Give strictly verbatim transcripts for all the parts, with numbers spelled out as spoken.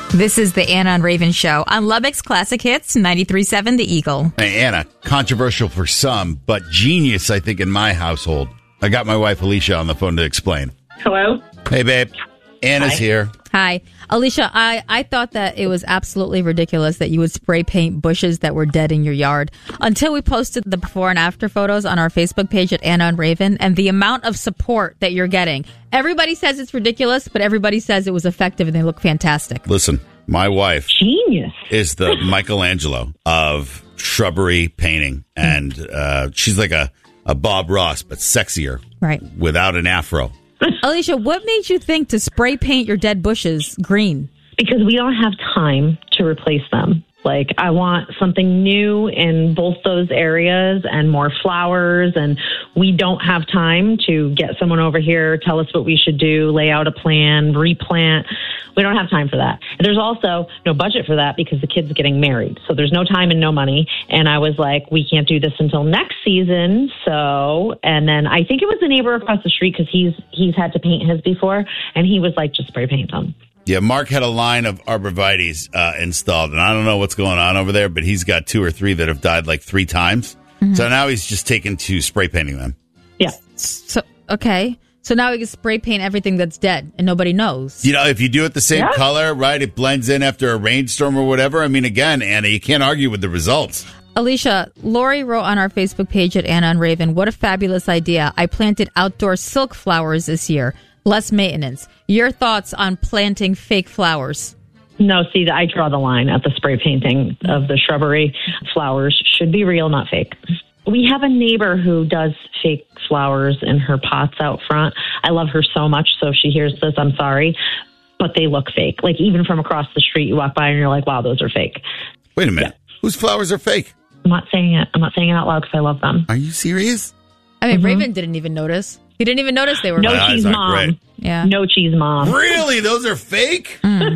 This is the Anna and Raven Show on Lubbock's Classic Hits, ninety-three point seven The Eagle. Hey, Anna, controversial for some, but genius, I think, in my household. I got my wife, Alicia, on the phone to explain. Hello? Hey, babe. Anna's Hi. here. Hi. Alicia, I, I thought that it was absolutely ridiculous that you would spray paint bushes that were dead in your yard until we posted the before and after photos on our Facebook page at Anna and Raven, and the amount of support that you're getting. Everybody says it's ridiculous, but everybody says it was effective and they look fantastic. Listen, my wife Genius. is the Michelangelo of shrubbery painting, and uh, she's like a, a Bob Ross, but sexier, Right. without an afro. Alicia, what made you think to spray paint your dead bushes green? Because we don't have time to replace them. Like, I want something new in both those areas and more flowers, and we don't have time to get someone over here, tell us what we should do, lay out a plan, replant. We don't have time for that. And there's also no budget for that because the kid's getting married. So there's no time and no money. And I was like, we can't do this until next season. So, and then I think it was the neighbor across the street because he's, he's had to paint his before. And he was like, just spray paint them. Yeah, Mark had a line of arborvitaes uh, installed, and I don't know what's going on over there, but he's got two or three that have died like three times. Mm-hmm. So now he's just taken to spray painting them. Yeah. So, okay. So now we can spray paint everything that's dead and nobody knows. You know, if you do it the same Yeah. color, right, it blends in after a rainstorm or whatever. I mean, again, Anna, you can't argue with the results. Alicia, Lori wrote on our Facebook page at Anna and Raven, what a fabulous idea. I planted outdoor silk flowers this year. Less maintenance. Your thoughts on planting fake flowers? No, see, I draw the line at the spray painting of the shrubbery. Flowers should be real, not fake. We have a neighbor who does fake flowers in her pots out front. I love her so much, so if she hears this, I'm sorry. But they look fake. Like, even from across the street, you walk by and you're like, wow, those are fake. Wait a minute. Yeah. Whose flowers are fake? I'm not saying it. I'm not saying it out loud because I love them. Are you serious? I mean, Mm-hmm. Raven didn't even notice. He didn't even notice they were No fake. My eyes cheese aren't mom. great. Yeah. No cheese mom. Really? Those are fake? Mm.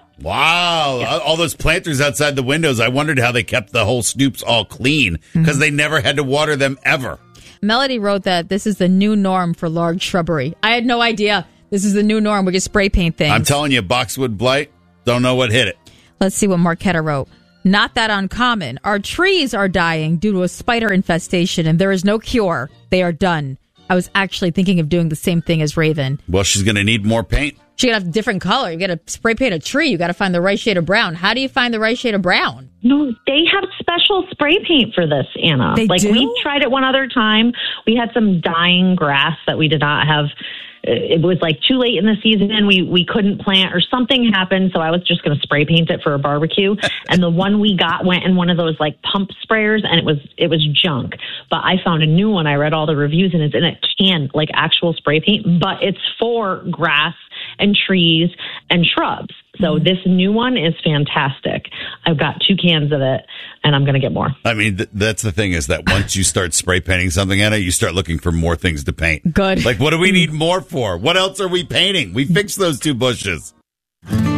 Wow. Yeah. All those planters outside the windows, I wondered how they kept the whole stoops all clean because mm. they never had to water them ever. Melody wrote that this is the new norm for large shrubbery. I had no idea. This is the new norm. We can spray paint things. I'm telling you, boxwood blight, don't know what hit it. Let's see what Marquetta wrote. Not that uncommon. Our trees are dying due to a spider infestation, and there is no cure. They are done. I was actually thinking of doing the same thing as Raven. Well, she's going to need more paint. She got a different color. You got to spray paint a tree. You got to find the right shade of brown. How do you find the right shade of brown? No, they have special spray paint for this, Anna. They like do? We tried it one other time. We had some dying grass that we did not have. It was like too late in the season. We we couldn't plant or something happened. So I was just going to spray paint it for a barbecue. And the one we got went in one of those like pump sprayers, and it was it was junk. But I found a new one. I read all the reviews, and it's in a can, like actual spray paint, but it's for grass and trees and shrubs. So this new one is fantastic. I've got two cans of it, and I'm going to get more. I mean, th- that's the thing is that once you start spray painting something, Anna, you start looking for more things to paint. Good. Like, what do we need more for? What else are we painting? We fixed those two bushes.